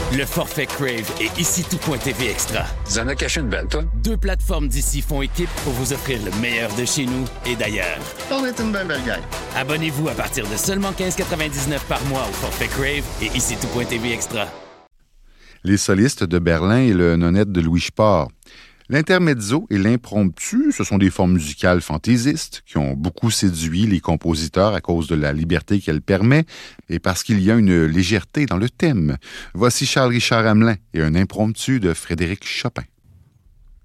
Le forfait Crave et ici tout.tv Extra. Tu en as caché une belle, toi? 2 plateformes d'ici font équipe pour vous offrir le meilleur de chez nous et d'ailleurs. On est une belle gang. Abonnez-vous à partir de seulement 15,99 par mois au forfait Crave et ici tout.tv Extra. Les solistes de Berlin et le nonette de Louis Sport. L'intermezzo et l'impromptu, ce sont des formes musicales fantaisistes qui ont beaucoup séduit les compositeurs à cause de la liberté qu'elle permet et parce qu'il y a une légèreté dans le thème. Voici Charles-Richard Hamelin et un impromptu de Frédéric Chopin.